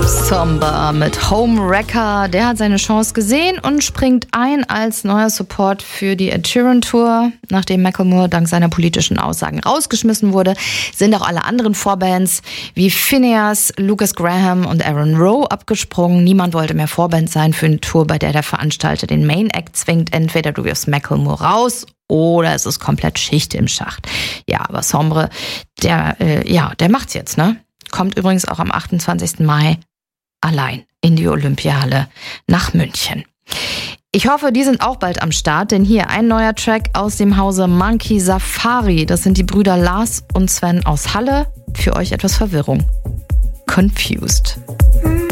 Somber mit Homewrecker, der hat seine Chance gesehen und springt ein als neuer Support für die Ed Sheeran Tour. Nachdem Macklemore dank seiner politischen Aussagen rausgeschmissen wurde, sind auch alle anderen Vorbands wie Phineas, Lucas Graham und Aaron Rowe abgesprungen. Niemand wollte mehr Vorband sein für eine Tour, bei der der Veranstalter den Main Act zwingt. Entweder du wirfst Macklemore raus oder es ist komplett Schicht im Schacht. Ja, aber Sombre, der macht's jetzt, ne? Kommt übrigens auch am 28. Mai allein in die Olympiahalle nach München. Ich hoffe, die sind auch bald am Start, denn hier ein neuer Track aus dem Hause Monkey Safari. Das sind die Brüder Lars und Sven aus Halle. Für euch etwas Verwirrung. Confused.